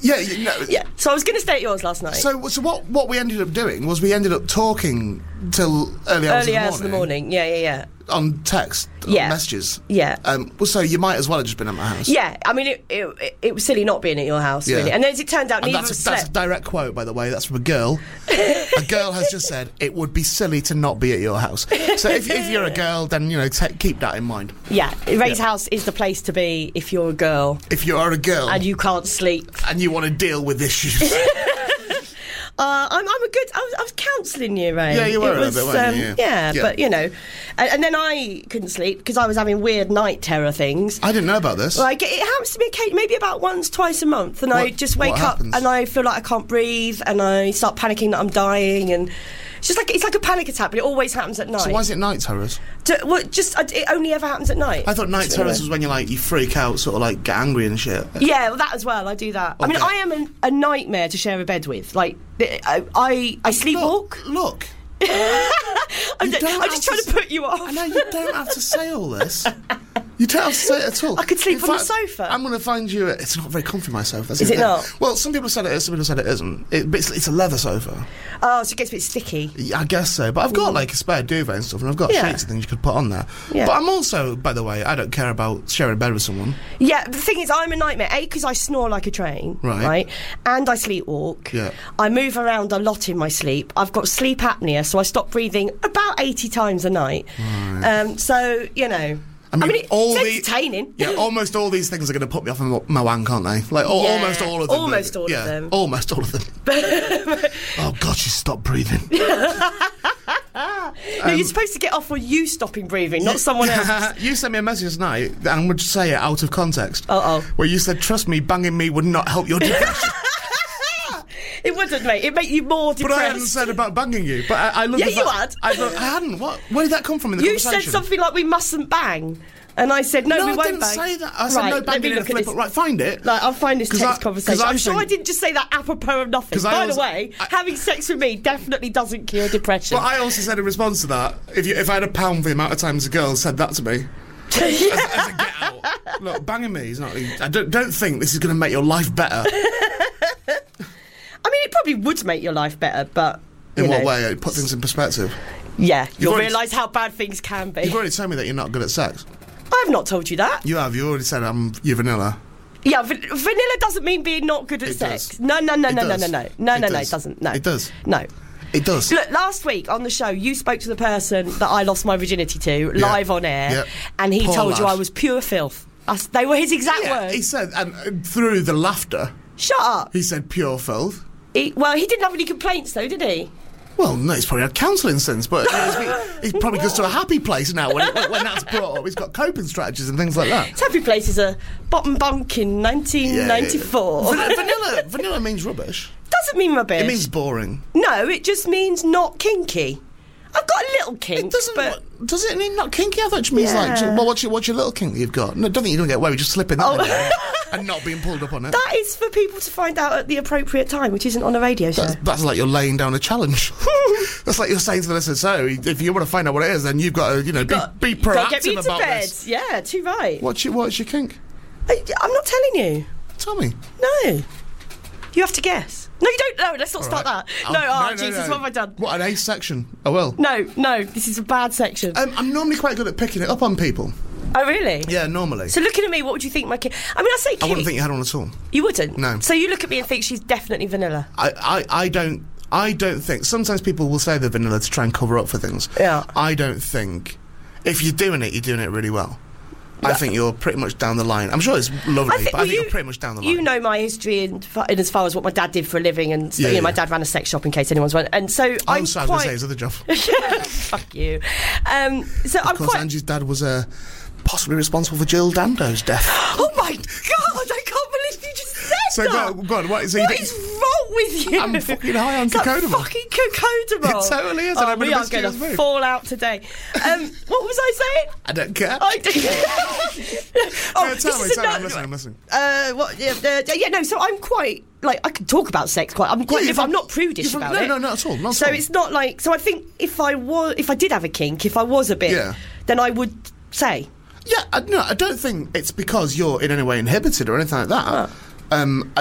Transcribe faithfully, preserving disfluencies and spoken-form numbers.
Yeah, you know, yeah. So I was going to stay at yours last night. So, so what? What we ended up doing was we ended up talking till early hours, early of, the hours of the morning. Yeah, yeah, yeah. On text, yeah. on messages. Yeah. Um, well, so you might as well have just been at my house. Yeah. I mean, it it, it was silly not being at your house, yeah. really. And then as it turned out, and neither that's of us a, that's a slept. direct quote, by the way. That's from a girl. A girl has just said it would be silly to not be at your house. So if, if you're a girl, then you know t- keep that in mind. Yeah, Ray's yeah. house is the place to be if you're a girl. If you are a girl and you can't sleep and you want to deal with issues. Uh, I'm, I'm a good. I was, I was counselling you, Ray. Yeah, you were it was, a bit, weren't you? Um, Yeah. yeah, Yeah. but you know, and, and then I couldn't sleep because I was having weird night terror things. I didn't know about this. Like it happens to me occasionally, maybe about once, twice a month, and What- I just wake what up happens? and I feel like I can't breathe, and I start panicking that I'm dying, and it's just like it's like a panic attack, but it always happens at night. So why is it night terrors? To, well, just uh, it only ever happens at night. I thought night terrors was when you like you freak out, sort of like get angry and shit. Yeah, well, that as well. I do that. I mean, Okay. I am an, a nightmare to share a bed with. Like, I I, I sleepwalk. Look, look. I'm, You d- don't I'm just have trying to, to put you off. I know you don't have to say all this. You don't have to say it at all. I could sleep In on the fact, sofa. I'm going to find you. A, it's not very comfy, my sofa. That's Is the it thing. not? Well, some people said it is. Some people said it isn't. It, but it's, it's a leather sofa. Oh, so it gets a bit sticky. Yeah, I guess so. But I've got like a spare duvet and stuff, and I've got Yeah. sheets and things you could put on there. Yeah. But I'm also, by the way, I don't care about sharing a bed with someone. Yeah, the thing is, I'm a nightmare. A, because I snore like a train, Right. right? And I sleepwalk. Yeah. I move around a lot in my sleep. I've got sleep apnea, so I stop breathing about eighty times a night. Right. Um, so, you know... I mean, I mean, all it's the entertaining. Yeah, almost all these things are going to put me off my, my wank, aren't they? Like al- Yeah, almost all of them. almost all of yeah, them. Almost all of them. Oh God, she stopped breathing. No, you're supposed to get off on you stopping breathing, not someone else. You sent me a message tonight, and I'm going to say it out of context. Uh-oh. Where you said, "Trust me, banging me would not help your depression." It wouldn't, mate. It'd make you more depressed. But I hadn't said about banging you. But I, I love Yeah, the you fact- had. I, lo- I hadn't. What? Where did that come from in the You conversation? said something like, we mustn't bang. And I said, no, No, we I won't didn't bang. say that. I said right, no let banging me in a look at flip. this. Right, find it. Like, I'll find this 'Cause text I- conversation. 'cause I I'm was sure I thinking- didn't just say that apropos of nothing. 'Cause I By was- the way, I- having sex with me definitely doesn't cure depression. But I also said in response to that, if you, if I had a pound for the amount of times a girl said that to me, as, as a get out, look, banging me is not. I don't don't think this is going to make your life better. I mean, it probably would make your life better, but... In you what know, way? It put things in perspective. Yeah, you'll already- realise how bad things can be. You've already told me that you're not good at sex. I have not told you that. You have. You already said I'm you're vanilla. Yeah, van- vanilla doesn't mean being not good at It sex. does. No, no, no, It no, no, does. no, no. No, It no, no, does. it doesn't. No. It does. No. It does. Look, last week on the show, you spoke to the person that I lost my virginity to, Yeah. live on air, Yeah. and he Poor told you lad. I was pure filth. I s- they were his exact Yeah, words. he said, and uh, through the laughter, Shut up. he said pure filth. He, well, he didn't have any complaints, though, did he? Well, no, he's probably had counselling since, but he probably goes to a happy place now when, it, when that's brought up. He's got coping strategies and things like that. His happy place is a bottom bunk in nineteen ninety-four. Yeah, yeah. Vanilla, vanilla means rubbish. Doesn't mean rubbish. It means boring. No, it just means not kinky. I've got a little kink, It doesn't. but... Does it mean not kinky? I thought it means like, Yeah. well, what's your, what's your little kink that you've got? No, I don't think you're going to get away with just slipping that Oh. in there and not being pulled up on it. That is for people to find out at the appropriate time, which isn't on a radio show. That's, that's like you're laying down a challenge. That's like you're saying to the listener, so if you want to find out what it is, then you've got to, you know, be, Got- be Gotta get me proactive into about bed. this. Yeah, too right. What's your, what's your kink? I, I'm not telling you. Tell me. No. You have to guess. No, you don't. No, let's not All start right. that. No, Um, oh, Jesus, what have I done? What, an ace section? I will. No, no, this is a bad section. Um, I'm normally quite good at picking it up on people. Oh, really? Yeah, normally. So looking at me, what would you think my kid... I mean, I say kid. I wouldn't think you had one at all. You wouldn't? No. So you look at me and think she's definitely vanilla? I, I, I don't I don't think... Sometimes people will say they're vanilla to try and cover up for things. Yeah. I don't think... If you're doing it, you're doing it really well. I Yeah. think you're pretty much down the line. I'm sure it's lovely, I think, but well, I think you, you're pretty much down the line. You know my history in, in as far as what my dad did for a living, and Yeah, you know, my yeah. dad ran a sex shop in case anyone's wondering. And so Oh, I'm so I was going to quite... say his other job. Fuck you. Um, so I'm Of course, quite... Angie's dad was uh, possibly responsible for Jill Dando's death. Oh my God! I can't believe you just said So that. go on, go on, what- so you What did- is wrong with you? I'm fucking high on It's like Cocodamol. fucking Cocodamol. It totally is, and Oh, I'm in we a are going mischievous to mood. fall out today. Um, what was I saying? I don't care. I do. oh, No, tell this me, is tell me, ano- I'm listening, I'm listening. Uh, what? Yeah, uh, yeah, no. So I'm quite like I can talk about sex quite. I'm quite. Yeah, if you're I'm from- not prudish you're from- about no, it. no, not at all, not at so all. it's not like. So I think if I was, if I did have a kink, if I was a bit, Yeah. then I would say. Yeah, I, no, I don't think it's because you're in any way inhibited or anything like that. Um,